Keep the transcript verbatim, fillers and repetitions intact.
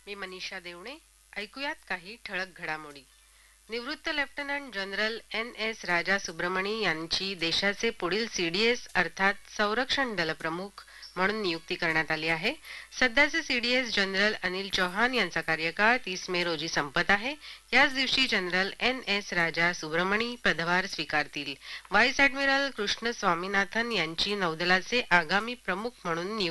मी मनीषा देवणे. ऐकूयात काही ठळक घडामोडी. निवृत्त लेफ्टनंट जनरल एन एस राजा सुब्रमणी यांची देशाचे पुढील सी डी एस अर्थात संरक्षण दल प्रमुख म्हणून नियुक्ती करण्यात आली आहे. सध्याचे C D S general Anil Chauhan यांचा कार्यकाळ तीस मे रोजी संपत आहे. याच दिवशी जनरल एन एस राजा सुब्रमणी पदभार स्वीकारतील. व्हाईस ॲडमिरल कृष्ण स्वामीनाथन यांची नौदलाचे आगामी प्रमुख म्हणून नियुक्ती